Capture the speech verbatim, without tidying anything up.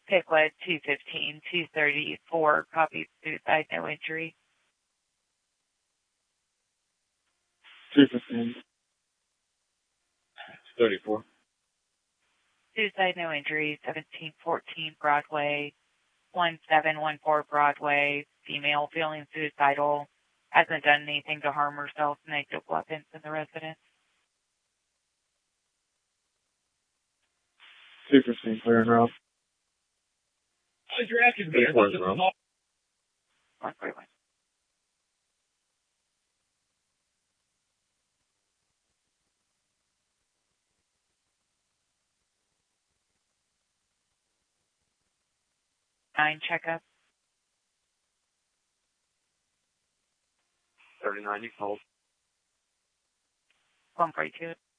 Pickwood, two fifteen, two thirty-four, copy suicide, no injury. two fifteen, two thirty-four. Suicide, no injury, seventeen fourteen Broadway, one seven one four Broadway, female feeling suicidal, hasn't done anything to harm herself, negative weapons in the residence. two fifteen, clear and route. one forty-one. Nine checkup. thirty-nine, you hold. one forty-two.